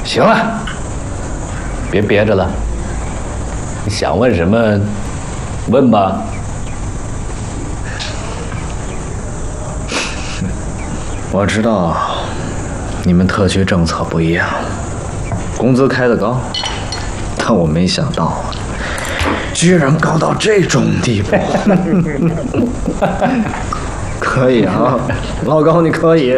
行了，别憋着了，你想问什么，问吧。 我知道你们特区政策不一样，工资开得高，但我没想到居然高到这种地步。可以啊，老高你可以。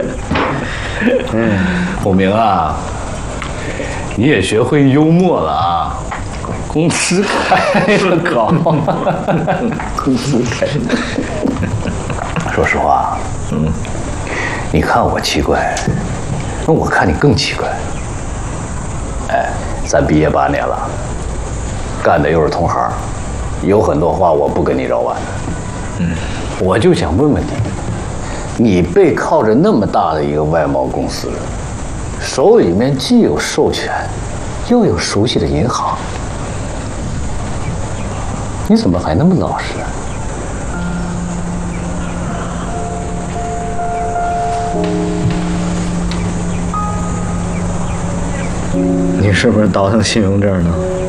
洪明啊，你也学会幽默了啊！工资开得高，工资开得高。说实话，你看我奇怪，那我看你更奇怪。哎，咱毕业8年了，干的又是同行，有很多话我不跟你绕弯的。我就想问问你，你背靠着那么大的一个外贸公司，手里面既有授权，又有熟悉的银行，你怎么还那么老实？ 你是不是倒腾信用证呢？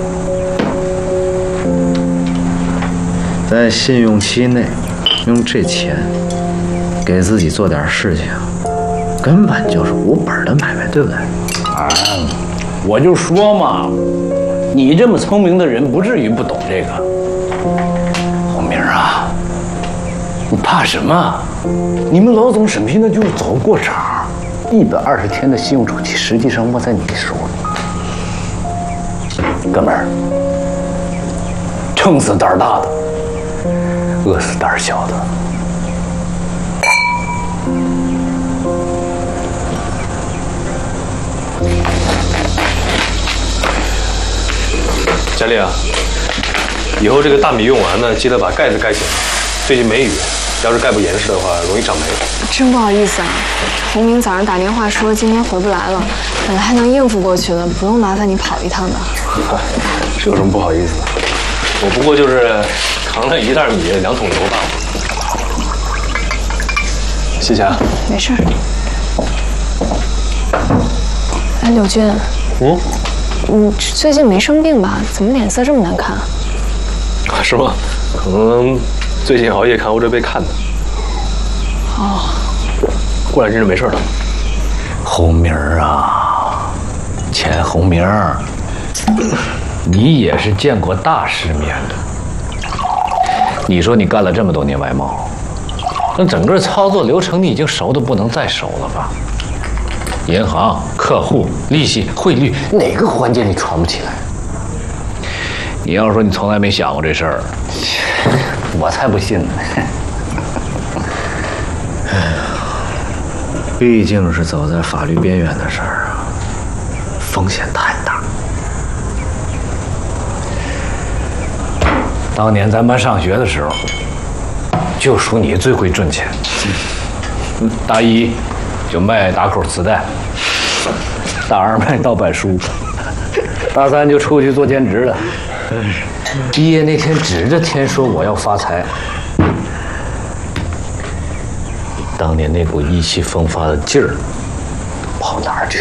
在信用期内，用这钱给自己做点事情，根本就是无本的买卖，对不对？ 啊，我就说嘛，你这么聪明的人，不至于不懂这个。洪明啊，你怕什么？你们老总审批的就是走过场，120天的信用周期实际上握在你手里。哥们儿，撑死胆大的，饿死胆小的。 佳丽啊，以后这个大米用完呢，记得把盖子盖起来。最近没雨，要是盖不严实的话，容易长霉。 真不好意思啊，洪明早上打电话说今天回不来了，本来还能应付过去的，不用麻烦你跑一趟的。 这有什么不好意思的？我不过就是扛了1袋米、2桶油罢了。谢谢啊。 没事儿。哎，柳军。你最近没生病吧？怎么脸色这么难看？ 是吗？可能最近熬夜看欧洲杯看的。 哦。 过两天就没事了。 洪明啊，钱洪明，你也是见过大世面的。你说你干了这么多年外贸，那整个操作流程你已经熟得不能再熟了吧？银行、客户、利息、汇率，哪个环节你传不起来？你要说你从来没想过这事儿，我才不信呢。 毕竟是走在法律边缘的事儿啊，风险太大。 当年咱班上学的时候，就属你最会赚钱。大一就卖打口磁带，大2卖盗版书，大3就出去做兼职了。毕业那天指着天说我要发财。当年那股意气风发的劲儿跑哪儿去